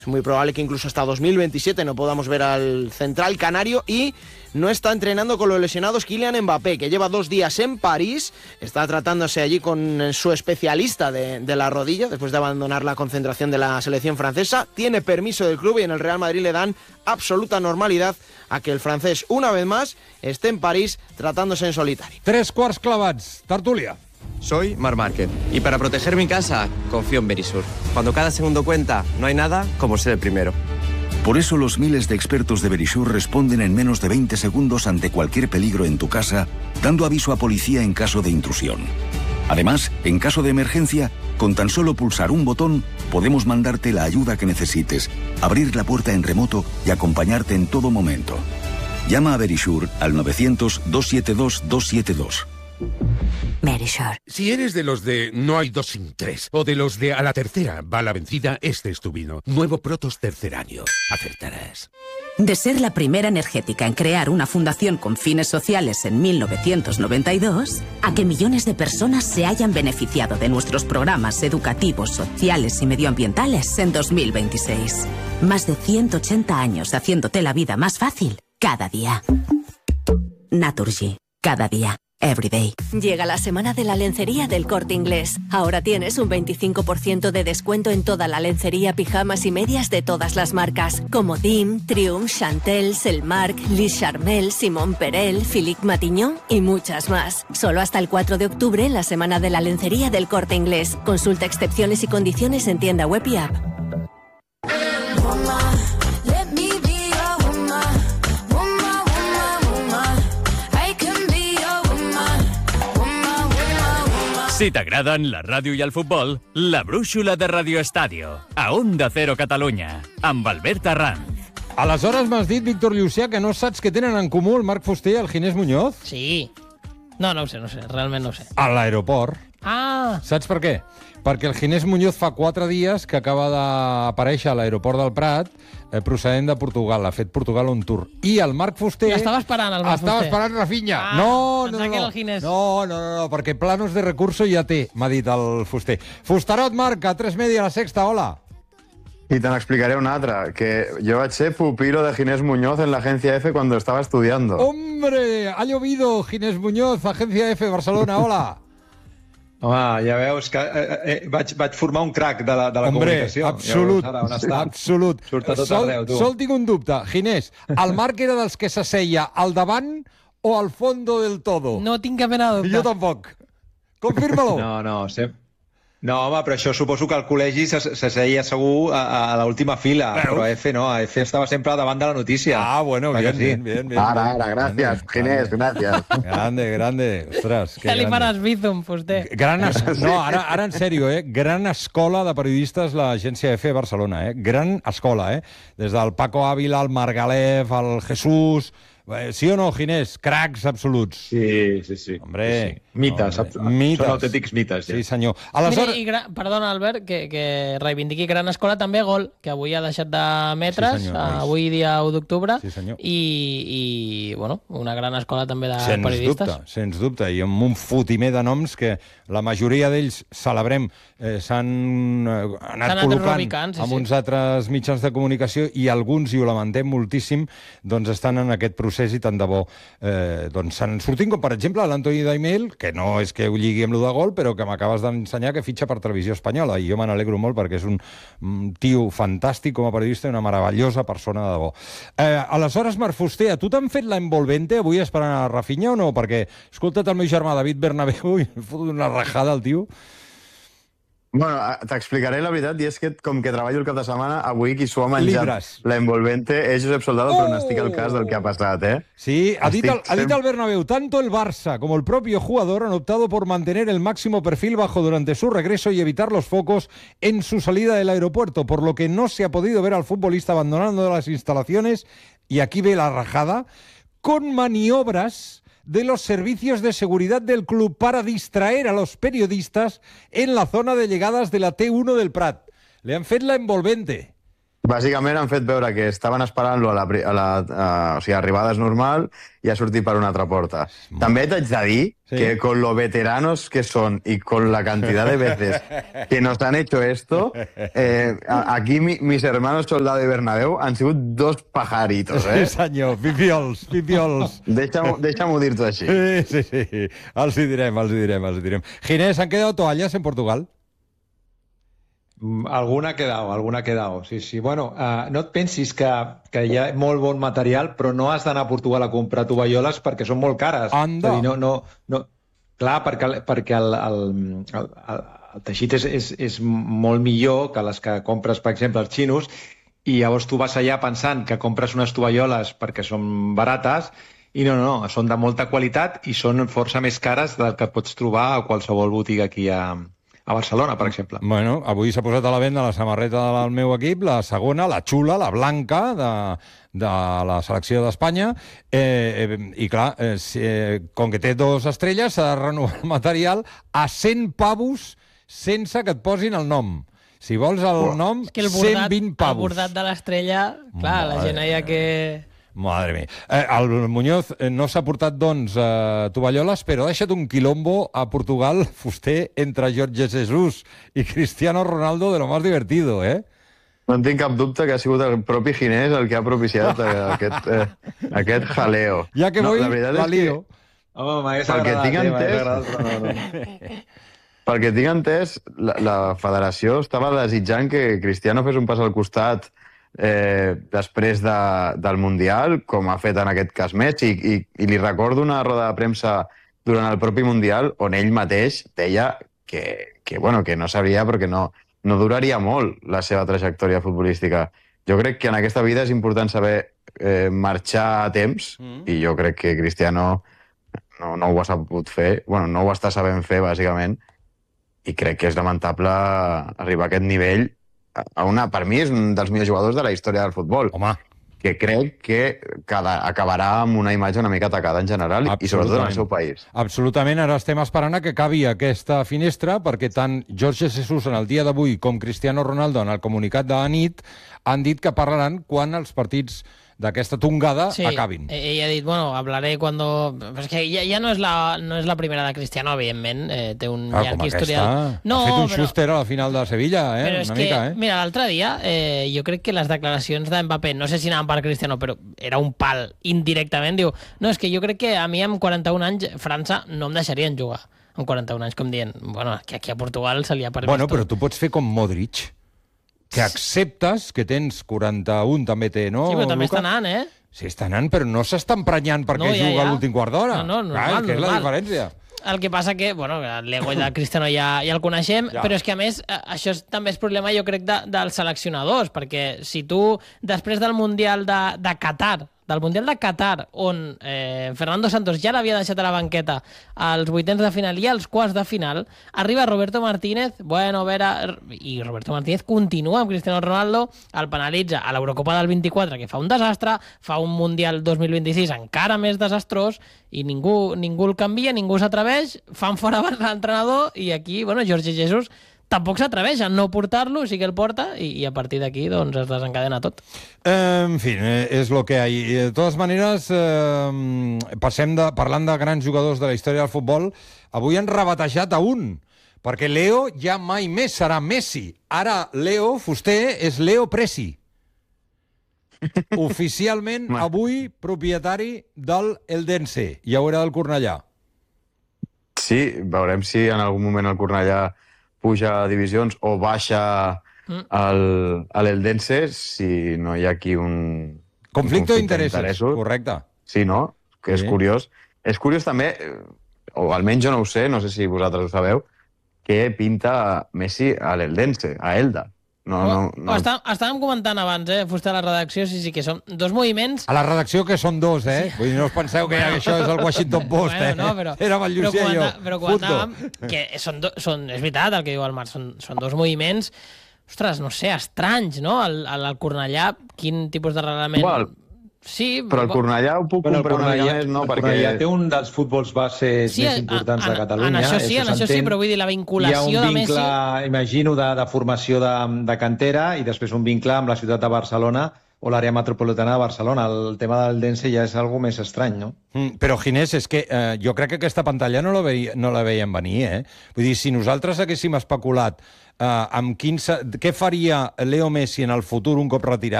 Es muy probable que incluso hasta 2027 no podamos ver al central canario, y no está entrenando con los lesionados Kylian Mbappé, que lleva 2 días en París, está tratándose allí con su especialista de la rodilla después de abandonar la concentración de la selección francesa. Tiene permiso del club y en el Real Madrid le dan absoluta normalidad a que el francés, una vez más, esté en París tratándose en solitario. 3 clavats. Tertúlia. Soy Marc Márquez y para proteger mi casa confío en Verisur. Cuando cada segundo cuenta, no hay nada como ser el primero. Por eso los miles de expertos de Verisur responden en menos de 20 segundos ante cualquier peligro en tu casa, dando aviso a policía en caso de intrusión. Además, en caso de emergencia, con tan solo pulsar un botón, podemos mandarte la ayuda que necesites, abrir la puerta en remoto y acompañarte en todo momento. Llama a Verisur al 900-272-272. Verisur. Si eres de los de no hay 2 sin 3 o de los de a la tercera va la vencida, este es tu vino. Nuevo Protos tercer año. Acertarás. De ser la primera energética en crear una fundación con fines sociales en 1992, a que millones de personas se hayan beneficiado de nuestros programas educativos, sociales y medioambientales en 2026. Más de 180 años haciéndote la vida más fácil cada día. Naturgy. Cada día. Everyday. Llega la semana de la lencería del Corte Inglés. Ahora tienes un 25% de descuento en toda la lencería, pijamas y medias de todas las marcas, como Dim, Triumph, Chantel, Selmark, Lis Charmel, Simon Perel, Philippe Matignon y muchas más. Solo hasta el 4 de octubre en la semana de la lencería del Corte Inglés. Consulta excepciones y condiciones en tienda web y app. Si t'agraden la ràdio i el futbol, la brúixola de Radio Estadio, a Onda Cero Catalunya, amb Albert Arranz. Aleshores m'has dit, Víctor Llucià, que no saps què tenen en comú el Marc Fuster i el Ginés Muñoz? Sí. No ho sé, realment no ho sé. A l'aeroport. Ah! Saps per què? Perquè el Ginés Muñoz fa 4 dies que acaba d'aparèixer a l'aeroport del Prat, procedent de Portugal. Ha fet Portugal un tour. I el Marc Fuster... L'estava esperant, el Marc Fuster. Estava esperant Rafinha. Ah, No, perquè planos de recurso ja té, m'ha dit el Fuster. Fusterot, Marc, a 3 Media, a la Sexta, hola. Y te explicaré una otra, que yo vaig pupilo de Ginés Muñoz en la Agencia F cuando estaba estudiando. ¡Hombre! Ha llovido, Ginés Muñoz, Agencia F, Barcelona, hola. Home, ja veus que vaig formar un crac de la comunicació. Absolut, absolut. Surt a tot arreu, tu. Sol tinc un dubte. Ginés, el Marc era dels que s'asseia al davant o al fondo del todo? No tinc cap mena de dubte. Jo tampoc. Confirma-lo. No, home, però això suposo que al col·legi s'asseia segur a l'última fila, però a F no, a F estava sempre davant de la notícia. Ah, bueno, bien. Ara, gracias, Ginés, gracias. Grande. Ostres, que li faràs Bizum, Fuster. No, ara en sèrio, gran escola de periodistes l'agència F Barcelona, Gran escola, Des del Paco Ávila, al Margalef, al Jesús... Sí o no, Ginés? Cracs absoluts. Sí. Hombre, mites. Són autèntics mites. Sí, senyor. Aleshores... Perdona, Albert, que reivindiqui Gran Escola també gol, que avui ha deixat d'emetre's, avui dia 1 d'octubre, i bueno, una gran escola també de periodistes. Sens dubte, i amb un fotimer de noms que la majoria d'ells, celebrem, s'han anat col·locant amb uns altres mitjans de comunicació, i alguns, i ho lamentem moltíssim, doncs estan en aquest procés, i tant de bo s'han sortit, com per exemple l'Antoni Daimiel, que no és que ho lligui amb lo de gol, però que m'acabes d'ensenyar que fitxa per Televisió Espanyola, i jo me n'alegro molt perquè és un tio fantàstic com a periodista i una meravellosa persona de debò. Aleshores, Marc Fuster, a tu t'han fet la envolvente avui esperant a Rafinha o no? Perquè, escolta't el meu germà David Bernabéu i em fot una rajada al tio. Bueno, t'explicaré la veritat, i és que com que treballo el cap de setmana, avui qui s'ho ha menjat la envolvente és Josep Soldado, però no estic al cas del que ha passat, Sí, ha dit el Bernabéu, tanto el Barça como el propio jugador han optado por mantener el máximo perfil bajo durante su regreso y evitar los focos en su salida del aeropuerto, por lo que no se ha podido ver al futbolista abandonando las instalaciones, y aquí ve la rajada, con maniobras de los servicios de seguridad del club para distraer a los periodistas en la zona de llegadas de la T1 del Prat. Le han fet la envolvente. Bàsicament han fet veure que estaven esperant-lo o sigui, arribades normal i ha sortit per una altra porta. També t'haig de dir que con lo veteranos que son y con la cantidad de veces que nos han hecho esto, aquí mis hermanos Soldado de Bernabéu han sigut dos pajaritos, Sí, senyor, pipiols. Deixa'm-ho dir-t'ho així. Sí. Els hi direm. Ginés, ¿han quedado toallas en Portugal? Alguna ha quedado, sí. Bueno, no et pensis que hi ha molt bon material, però no has d'anar a Portugal a comprar tovalloles perquè són molt cares. Anda! No. Clar, perquè el teixit és molt millor que les que compres, per exemple, als xinos, i llavors tu vas allà pensant que compres unes tovalloles perquè són barates, i no, són de molta qualitat i són força més cares del que pots trobar a qualsevol botiga aquí a Barcelona, per exemple. Bueno, avui s'ha posat a la venda la samarreta del meu equip, la segona, la xula, la blanca, de la selecció d'Espanya, i clar, com que té 2 estrelles, s'ha de renovar el material a 100 pavos sense que et posin el nom. Si vols el nom, 120 pavos. El bordat de l'estrella, clar, la gent allà que... Madre mía. El Muñoz no s'ha portat, doncs, tovalloles, però ha deixat un quilombo a Portugal, fuster, entre Jorge Jesus i Cristiano Ronaldo de lo más divertido, No en tinc cap dubte que ha sigut el propi Ginés el que ha propiciat aquest jaleo. Ja que voy, la lío. Pel que tinc entès, la federació estava desitjant que Cristiano fes un pas al costat després del Mundial, com ha fet en aquest cas Messi, i li recordo una roda de premsa durant el propi Mundial on ell mateix deia que no sabria perquè no duraria molt la seva trajectòria futbolística. Jo crec que en aquesta vida és important saber marxar a temps, i jo crec que Cristiano no ho ha sabut fer, no ho està sabent fer, bàsicament, i crec que és lamentable arribar a aquest nivell. Per mi és un dels millors jugadors de la història del futbol. Home. Que crec que acabarà amb una imatge una mica atacada en general i sobretot en el seu país. Absolutament. Ara estem esperant que acabi aquesta finestra perquè tant Jorge Jesus en el dia d'avui com Cristiano Ronaldo en el comunicat de la nit han dit que parlaran quan els partits d'aquesta tongada acabin. Ell ha dit, hablaré cuando... Però és que ja no és la primera de Cristiano, evidentment, té un llarg historial. Ha fet un Schuster a la final de Sevilla, però és que, mira, l'altre dia, jo crec que les declaracions de Mbappé, no sé si anaven per Cristiano, però era un pal indirectament, diu, no, és que jo crec que a mi amb 41 anys França no em deixarien jugar. Amb 41 anys, com dient, que aquí a Portugal se li ha permès tot. Però tu pots fer com Modric, que acceptes que tens 41, també té, no, Sí, però també Luca? està anant, Sí, està anant, però no s'està emprenyant perquè juga a l'últim quart d'hora. No, normal. Que és la diferència. El que passa que, l'ego de Cristiano ja el coneixem, però és que, a més, això també és problema, jo crec, dels seleccionadors, perquè si tu, després del Mundial de Qatar, on Fernando Santos ja l'havia deixat a la banqueta als vuitens de final i als quarts de final, arriba Roberto Martínez, i Roberto Martínez continua amb Cristiano Ronaldo, el penalitza a l'Eurocopa del 24, que fa un desastre, fa un Mundial 2026 encara més desastrós, i ningú el canvia, ningú s'atreveix, fan fora l'entrenador, i aquí, Jorge Jesus tampoc s'atreveix a no portar-lo, sí que el porta, i a partir d'aquí es desencadena tot. En fi, és lo que hi ha. De totes maneres, parlant de grans jugadors de la història del futbol, avui han rebatejat a un, perquè Leo ja mai més serà Messi. Ara Leo Fuster és Leo Presi. Oficialment, avui, propietari del Eldense, i ara del Cornellà. Sí, veurem si en algun moment el Cornellà puja a divisions o baixa a l'Eldense, si no hi ha aquí un... Conflicte d'interessos, correcte. Sí, no? Que és curiós. És curiós també, o almenys jo no ho sé, no sé si vosaltres ho sabeu, què pinta Messi a l'Eldense, a Elda. Estàvem comentant abans, Fuster, a la redacció, sí, que són dos moviments... A la redacció que són dos, Vull dir, no us penseu que això és el Washington Post, Era amb el Llucià i jo. Però comentàvem que són, és veritat el que diu el Marc, són dos moviments, ostres, no sé, estranys, no? Al Cornellà, quin tipus de reglament... Sí, però el Cornellà ho puc comprar una mica més, no? El Cornellà té un dels futbols bases més importants de Catalunya. En això sí, però vull dir, la vinculació de Messi... Hi ha un vincle, imagino, de formació de cantera i després un vincle amb la ciutat de Barcelona o l'àrea metropolitana de Barcelona. El tema del Dense ja és algo més estrany, no? Però, Ginés, és que jo crec que aquesta pantalla no la veiem venir, eh? Vull dir, si nosaltres haguéssim especulat amb què faria Leo Messi en el futur un cop retirat,